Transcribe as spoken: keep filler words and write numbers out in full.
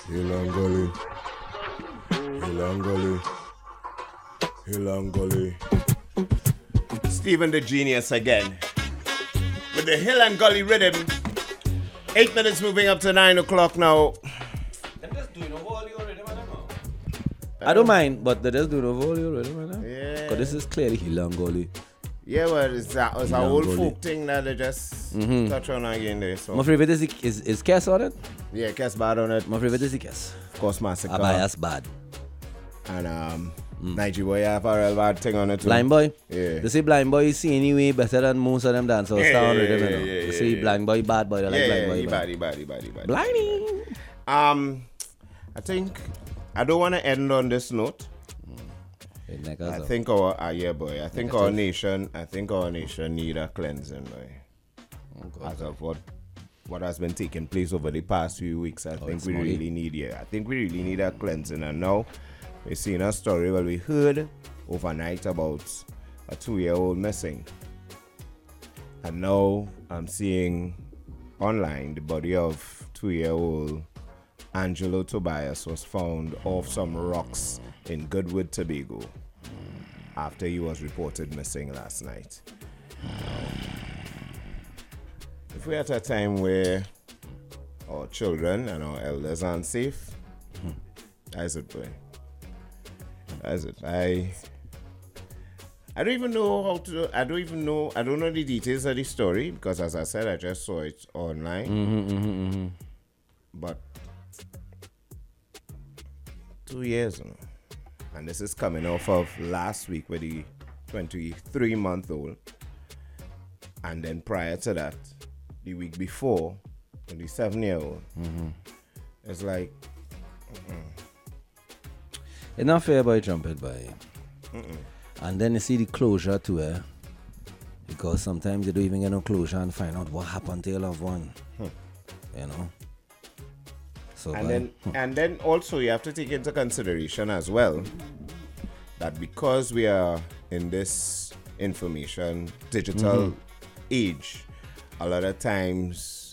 Hilangoli, Hilangoli, Hilangoli. Stephen the Genius again. With the Hill and Gully rhythm. Eight minutes moving up to nine o'clock now. Them just doing a whole you already, man. I don't mind, but they just do the volume already, man. Yeah. Because this is clearly Hilangoli. Yeah, well, it's a, it's a old Hilangoli. folk thing that they just Mhm. touch on again there. So. My favorite is, is, is Kes on it? Yeah, Kes bad on it. My favorite is the Kes. Of course, Massacre. Abayas bad. And um, Nigeria Boy have a real bad thing on it too. Blind Boy? Yeah. They say Blind Boy is anyway better than most of them dancers. Yeah, sound yeah, rhythm, yeah, you know. yeah, They yeah, say yeah. Blind Boy, bad boy. They like yeah, Blind yeah, Boy. he man. bad, he bad, he bad, he bad. Blimey. Um, I think I don't want to end on this note. Hey, neck I us up. think our uh, yeah, boy. I think Negative. our nation. I think our nation need a cleansing, boy. Oh, God. As of what what has been taking place over the past few weeks, I Oh, think it's we smoggy. really need yeah. I think we really need a cleansing. And now we're seeing a story where we heard overnight about a two-year-old missing, and now I'm seeing online the body of two-year-old Angelo Tobias was found off some rocks in Goodwood, Tobago, after he was reported missing last night. If we're at a time where our children and our elders aren't safe, that's it, boy. That's it. I I don't even know how to. I don't even know. I don't know the details of the story because, as I said, I just saw it online. Mm-hmm, mm-hmm, mm-hmm. But two years, you know. And this is coming off of last week with the twenty-three month old, and then prior to that, the week before, with the seven year old. Mm-hmm. It's like, It's not fair by trumpet by. mm-mm. And then you see the closure to it. Because sometimes you don't even get no closure and find out what happened to your loved one. Hmm. You know? So and by- then and then also you have to take into consideration as well that because we are in this information digital age, a lot of times